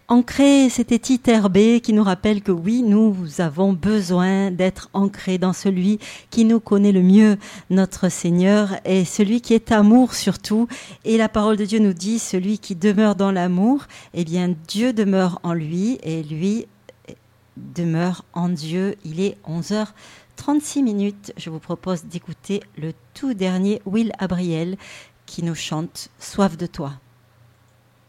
Ancré, c'était Tite Herbé qui nous rappelle que oui, nous avons besoin d'être ancrés dans celui qui nous connaît le mieux, notre Seigneur, et celui qui est amour surtout. Et la parole de Dieu nous dit, celui qui demeure dans l'amour, eh bien Dieu demeure en lui et lui demeure en Dieu. Il est 11h36. Je vous propose d'écouter le tout dernier Will Abriel qui nous chante « Soif de toi ».